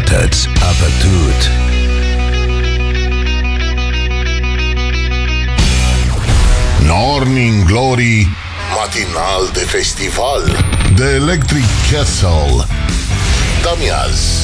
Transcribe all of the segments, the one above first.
Ascultă-ți Apătut. Morning Glory, matinal de festival de Electric Castle. Damiaz.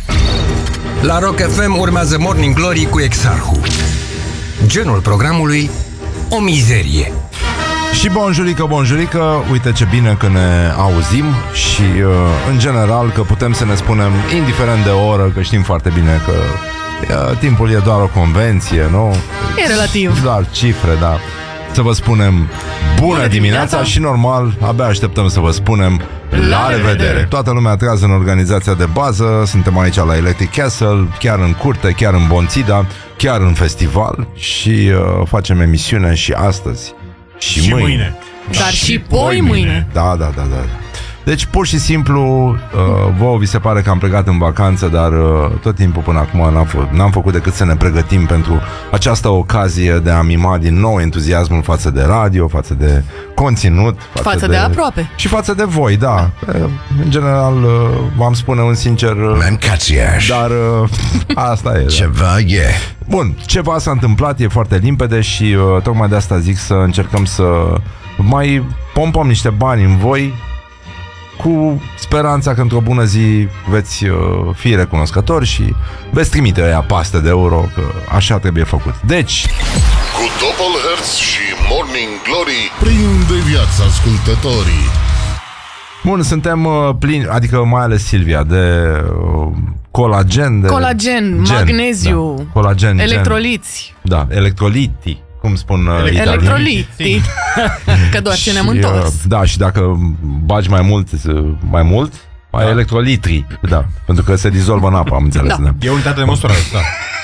La Rock FM urmează Morning Glory cu Exarhu. Genul programului: o mizerie. Și bonjurică, uite ce bine că ne auzim și în general că putem să ne spunem, indiferent de oră, că știm foarte bine că timpul e doar o convenție, nu? E relativ. Doar cifre, da. Să vă spunem bună dimineața și normal, abia așteptăm să vă spunem la revedere. Toată lumea trează în organizația de bază, suntem aici la Electric Castle, chiar în curte, chiar în Bonțida, chiar în festival și facem emisiune și astăzi. Și mâine. Dar și poi mâine. Da. Deci, pur și simplu, vouă vi se pare că am plecat în vacanță, dar tot timpul până acum n-am făcut decât să ne pregătim pentru această ocazie de a mima din nou entuziasmul față de radio, față de conținut, față de aproape. Și față de voi, da. În general, v-am spune un sincer... Mâncați-aș. Dar asta e. Ceva e. Bun, ceva s-a întâmplat, e foarte limpede și tocmai de asta zic să încercăm să mai pompăm niște bani în voi, cu speranța că într-o bună zi veți fi recunoscători și veți trimite aia paste de euro, că așa trebuie făcut. Deci, cu Doppelherz și Morning Glory prinde viața ascultătorii. bun, suntem plini, adică mai ales Silvia, de colagen, magneziu, da, colagen, electroliți. Da, electroliti, cum spun italienii. Electroliti. Că doar ce ne-am întors. Da, și dacă bagi mai mult, ai electrolitri, da, pentru că se dizolvă în apă, am înțeles. Da. E unitate de măsurare, da.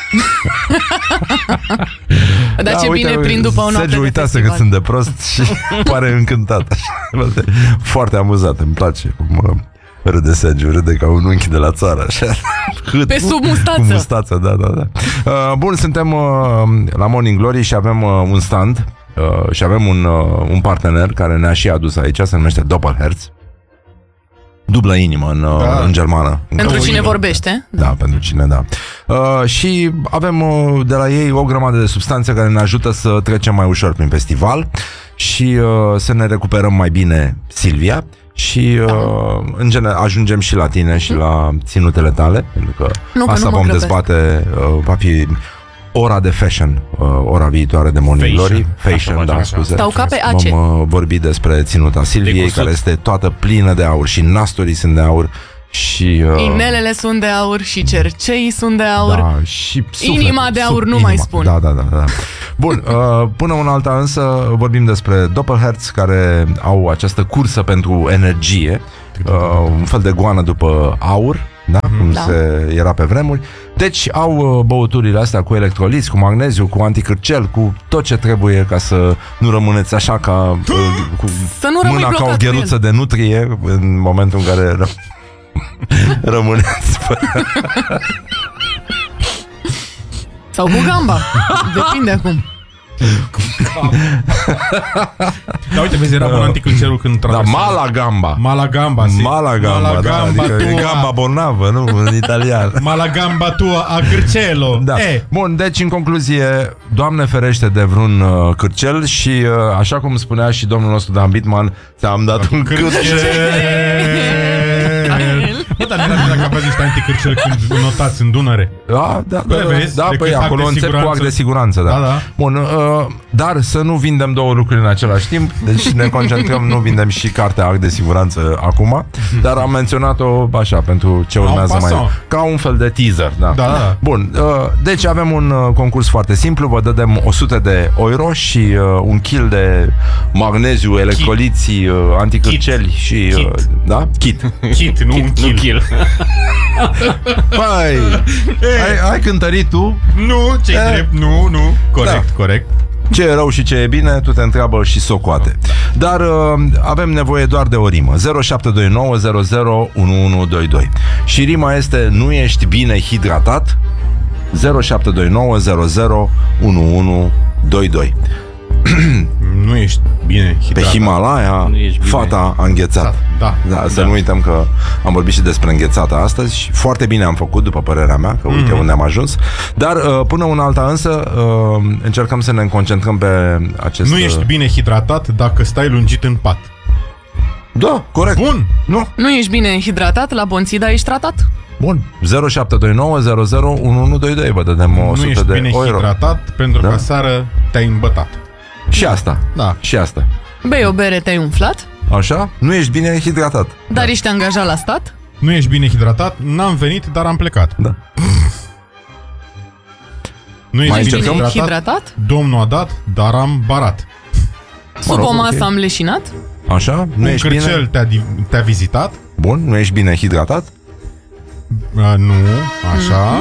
Dar ce bine prind după o noapte Sergiu, uitați că sunt de prost și pare încântat. Foarte amuzat, îmi place cum râde Sergiu, râde ca un unchi de la țară, așa. Pe sub mustață. Cu mustață, da. Bun, suntem la Morning Glory și avem un stand și avem un partener care ne-a și adus aici, se numește Doppelherz. Dublă inimă în germană. Pentru cine vorbește. Da, pentru cine, da. Și avem de la ei o grămadă de substanțe care ne ajută să trecem mai ușor prin festival și să ne recuperăm mai bine, Silvia. Și în general ajungem și la tine și la ținutele tale, pentru că asta vom dezbate, va fi ora de fashion, ora viitoare de Morning Glory. Fashion, da, scuze. Stau ca pe ace. Vom vorbi despre ținuta Silviei, care este toată plină de aur și nasturii sunt de aur și inelele sunt de aur și cerceii sunt de aur. Da, și sufletul, inima de aur nu mai spun. Da. Bun, până una alta însă vorbim despre Doppelherz, care au această cursă pentru energie, un fel de goană după aur, da? Cum era pe vremuri. Deci au băuturile astea cu electroliți, cu magneziu, cu anticârcel, cu tot ce trebuie ca să nu rămâneți așa ca cu mâna ca o gheluță de nutrie în momentul în care rămâneți sau cu gamba. Depinde acum. Da, uite, vezi, era bun anticârcelul când traversa. Da, Malagamba, da, adică gamba bolnavă, nu, în italian. Malagamba tua a cârcelo. Da. Bun, deci în concluzie, Doamne ferește de vreun cârcel și așa cum spunea și domnul nostru Dan Bitman, ți-am dat un cârcel. Bă, dar nu era dacă aveți niște anticârcel când notați în Dunăre. Da, păi acolo încep cu act de siguranță, da. Bun, dar să nu vindem două lucruri în același timp, deci ne concentrăm, nu vindem și cartea act de siguranță acum, dar am menționat-o așa, pentru ce urmează mai ca un fel de teaser, da. Bun, deci avem un concurs foarte simplu, vă dădem 100 de euro și un kil de magneziu, electroliți, anticârceli și da? Kit, nu un kill. Păi, ai cântărit tu? Nu, ce-i drept, nu. Corect. Ce e rău și ce e bine, tu te întreabă și socoate. Dar avem nevoie doar de o rimă. 0729 001122. Și rima este: nu ești bine hidratat? 0729 001122. Nu ești bine hidratat. Pe Himalaya, fata a înghețat. Da, să nu uităm că am vorbit și despre înghețata astăzi și foarte bine am făcut, după părerea mea, că uite unde am ajuns. Dar până una alta însă încercăm să ne concentrăm pe acest... Nu ești bine hidratat dacă stai lungit în pat. Da, corect. Bun. Nu ești bine hidratat, la Bonțida ești tratat. Bun. 0729 00 1122. Vă dădem 100 nu ești de bine euro. hidratat pentru că seară te-ai îmbătat. Și asta. Da. Și asta. Bei o bere, te-ai umflat. Așa? Nu ești bine hidratat. Dar ești angajat la stat. Nu ești bine hidratat, n-am venit, dar am plecat. Da. Nu ești bine hidratat. Domnul a dat, dar am barat. Sub o masă am leșinat. Așa? Nu ești bine? Un cârcel te-a vizitat. Bun, nu ești bine hidratat? Nu, așa.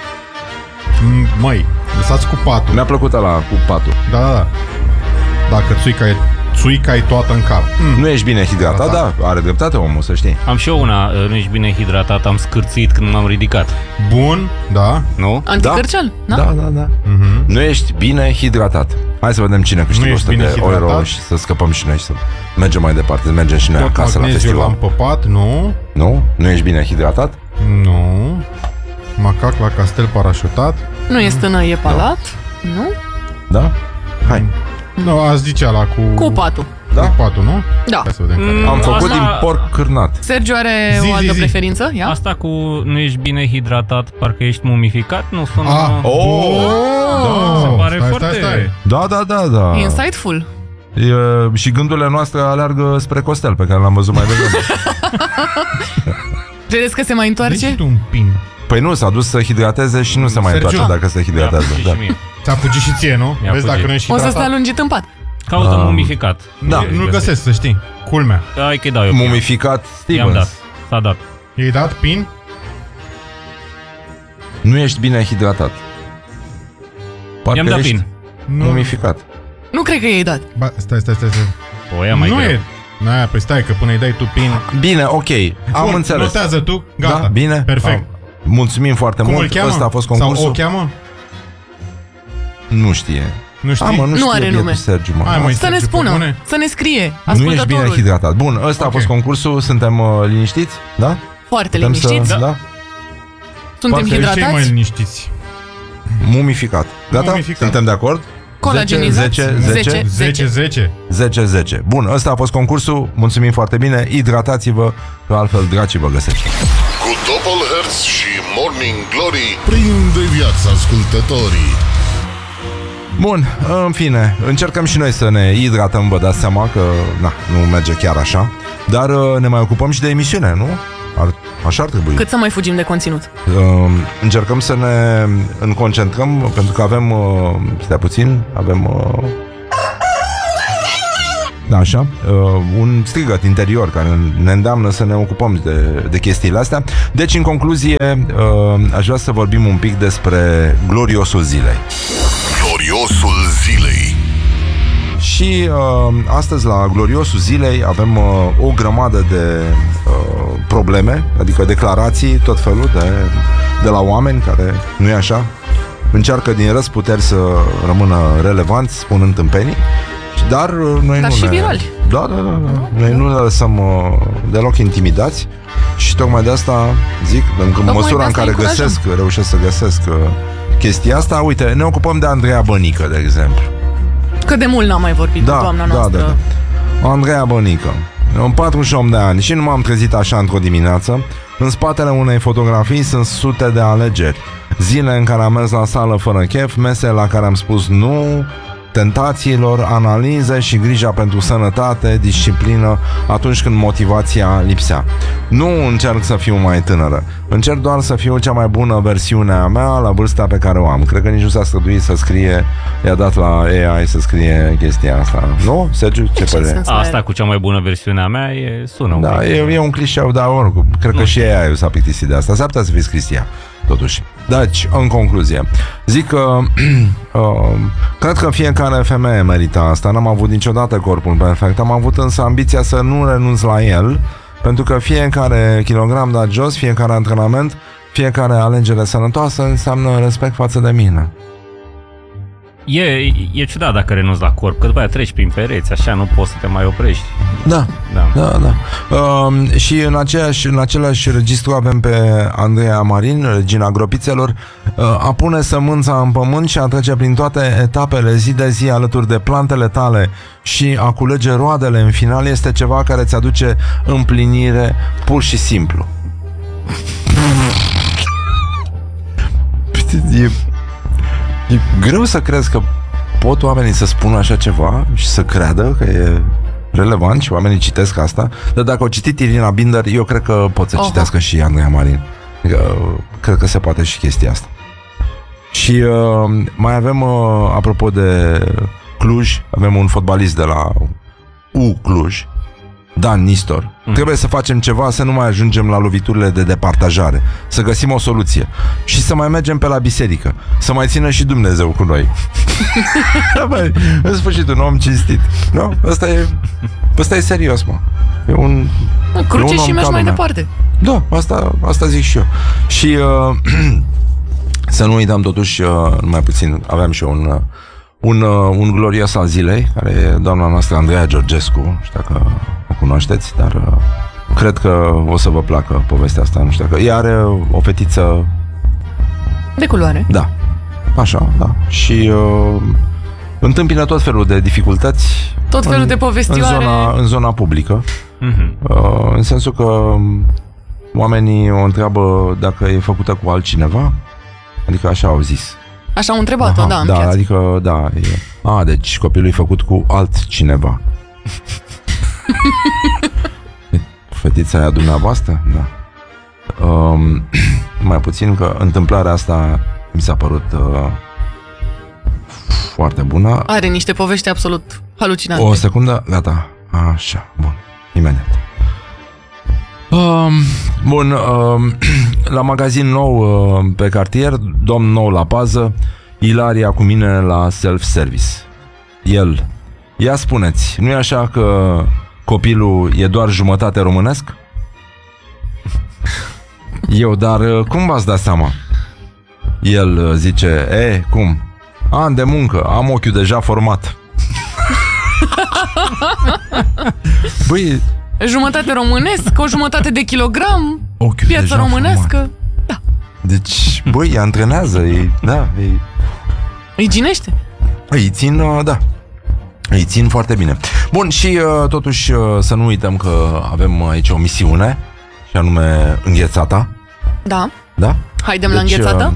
Măi, lăsați cu patul. Mi-a plăcut ăla cu patul. Da. Dacă țuica-i toată în cap. Nu ești bine hidratat, da, are dreptate omul, să știi. Am și eu una, nu ești bine hidratat, am scârțit când m-am ridicat. Bun, da. Nu? Anticârcel? Da. Nu ești bine hidratat. Hai să vedem cine câștigă 100 de euro și să scăpăm și noi, să mergem mai departe, mergem și noi acasă la festival. L-am păpat, nu. Nu? Nu ești bine hidratat? Nu. Macac la castel parașutat. Nu e stână, e palat. Nu? Da? Hai. Nu, azi zice ala cu patul. Da? Cu patul, nu? Da. Hai să vedem. Am făcut din porc cârnat. Sergiu are o altă preferință? Ia? Asta cu nu ești bine hidratat, parcă ești mumificat, nu sună... Da, se pare foarte... Da. Insightful. Și gândurile noastre aleargă spre Costel, pe care l-am văzut mai devreme. Credeți că se mai întoarce? Deci un pin. Păi nu, s-a dus să hidrateze și nu se mai întoarce dacă se hidratează. Da. Ți-a fugit și ție, nu? Vezi dacă nu ești hidratat. O să stai lungit în pat. Caută mumificat. Da. Nu-l găsesc, să știi. Culmea. Hai că-i dau eu. Mumificat Stevens. I-am dat. S-a dat. I-ai dat pin? Nu ești bine hidratat. I-am dat pin. Mumificat. Nu cred că i-ai dat. Ba, stai. O ia mai greu. Păi stai, că până îi dai tu pin. Bine, ok. Am înțeles. Notează tu, gata. Da, bine? Perfect. Mulțumim foarte mult. Cum îl cheamă? Ăsta a fost concursul. Sau o cheamă? Nu știe. Nu știi? Nu are nume. Sergiu, să ne spună, să ne scrie. Nu ești bine hidratat. Bun, ăsta a fost concursul. Suntem liniștiți? Da? Foarte liniștiți. Da? Suntem hidratați? Cei mai liniștiți. Mumificat. Gata? Suntem de acord? Colagenizat. 10. Bun, ăsta a fost concursul. Mulțumim foarte bine. Hidratați-vă, că altfel dracii vă găsesc. Cu Doppelherz și Morning Glory prinde viața ascultătorii. Bun, în fine, încercăm și noi să ne hidratăm, vă dați seama că nu merge chiar așa. Dar ne mai ocupăm și de emisiune, nu? Așa ar trebui. Cât să mai fugim de conținut? Încercăm să ne concentrăm, pentru că avem stai puțin, avem așa, un strigăt interior care ne îndeamnă să ne ocupăm de chestiile astea. Deci, în concluzie, aș vrea să vorbim un pic despre gloriosul zilei. Gloriosul zilei. Și astăzi la gloriosul zilei avem o grămadă de probleme, adică declarații, tot felul de la oameni care, nu e așa, încearcă din răzputeri să rămână relevanți, spunând tâmpenii, dar noi dar nu și ne... virali. Da. Noi nu ne lăsăm deloc intimidați și tocmai de asta zic, în măsura în care reușesc să găsesc chestia asta, uite, ne ocupăm de Andreea Bănică, de exemplu. Cât de mult n-am mai vorbit cu doamna noastră. Da. Andreea Bănică, în 48 de ani și nu m-am trezit așa într-o dimineață. În spatele unei fotografii sunt sute de alegeri. Zile în care am mers la sală fără chef, mese la care am spus nu tentațiilor, analize și grija pentru sănătate, disciplină atunci când motivația lipsea. Nu încerc să fiu mai tânără, încerc doar să fiu cea mai bună versiune a mea la vârsta pe care o am. Cred că nici nu s-a străduit să scrie, i-a dat la AI să scrie chestia asta. Nu? Sergiu, ce părere? Asta cu cea mai bună versiune a mea sună un pic. E un clișeu, dar oricum, cred că și AI s-a plictisit de asta. S-ar putea să fiți Cristia, totuși. Deci, în concluzie, zic că cred că fiecare femeie merită asta. N-am avut niciodată corpul perfect. Am avut însă ambiția să nu renunț la el, pentru că fiecare kilogram dat jos, fiecare antrenament, fiecare alegere sănătoasă înseamnă respect față de mine. E ciudat dacă renunți la corp, că după aia treci prin pereți, așa nu poți să te mai oprești. Da. Și în același registru avem pe Andreea Marin, regina gropițelor. A pune sămânța în pământ și a trece prin toate etapele zi de zi alături de plantele tale și a culege roadele în final este ceva care îți aduce împlinire pur și simplu. E greu să crezi că pot oamenii să spună așa ceva și să creadă că e relevant și oamenii citesc asta, dar dacă au citit Irina Binder, eu cred că pot să citească și Andreea Marin. Cred că se poate și chestia asta. Și mai avem, apropo de Cluj, avem un fotbalist de la Cluj, Dan Nistor. Trebuie să facem ceva, să nu mai ajungem la loviturile de departajare, să găsim o soluție și să mai mergem pe la biserică, să mai țină și Dumnezeu cu noi. Da, băi, în sfârșit un om cinstit. No? Ăsta e serios, mă. E un cruce și mergi mai departe. Da, asta zic și eu. Și să nu uităm totuși, numai puțin, aveam și eu un glorios al zilei, care e doamna noastră Andreea Georgescu, nu știu dacă o cunoașteți, dar cred că o să vă placă povestea asta, nu știu dacă... Ea are o fetiță... De culoare. Da, așa, da. Și întâmpină tot felul de dificultăți. Tot felul de povestioare. În zona publică. În sensul că oamenii o întreabă dacă e făcută cu altcineva, adică așa au zis. Așa au întrebat-o, da, în piață. Adică, da. Deci copilul e făcut cu altcineva. Fetița aia dumneavoastră? Da. Mai puțin că întâmplarea asta mi s-a părut foarte bună. Are niște povești absolut halucinante. O secundă, gata. Așa, bun, imediat. Bun, la magazin nou pe cartier, domn nou la pază, Ilaria cu mine la self-service. El, ia spuneți, nu e așa că copilul e doar jumătate românesc? Eu, dar cum v-ați dat seama? El zice, cum? An de muncă, am ochiul deja format. Băi, jumătate românesc, o jumătate de kilogram, ochiul piață românească. Format. Da. Deci, băi, îi antrenează, îi ginește. Îi țin, da. Îi țin foarte bine. Bun, și totuși să nu uităm că avem aici o misiune, și anume înghețata. Da. Da? Haidem la înghețată?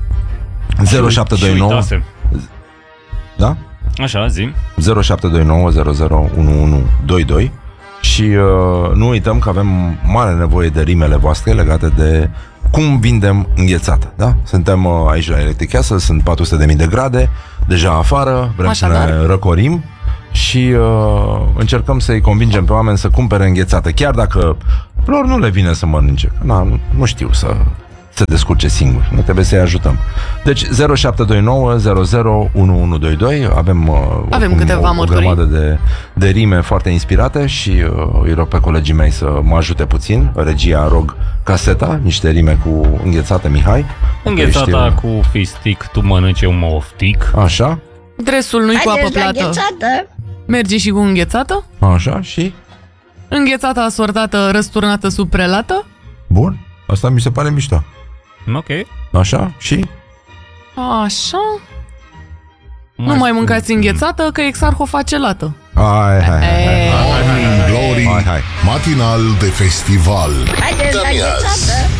0729. Da? Așa, zi. 0729 001122. Și nu uităm că avem mare nevoie de rimele voastre legate de cum vindem înghețată, da? Suntem aici la Electric Castle, sunt 400.000 de grade deja afară, vrem să ne răcorim și încercăm să-i convingem pe oameni să cumpere înghețată, chiar dacă lor nu le vine să mănânce. Nu știu să se descurce singur, noi trebuie să-i ajutăm. Deci 0729 001122. Avem câteva o grămadă de rime foarte inspirate și îi rog pe colegii mei să mă ajute puțin. Regia, rog caseta, niște rime cu înghețată, Mihai. Înghețata cu fistic, tu mănânci, eu mă oftic. Așa. Dresul nu-i cu apă plată. Merge și cu înghețată. Așa, și? Înghețata asortată, răsturnată sub prelată. Bun, asta mi se pare mișto. Ok. Așa, și? Așa. Nu mai mâncați înghețată, că Exarhu face lată. Hai. Morning Glory, matinal de festival. Haideți la înghețată.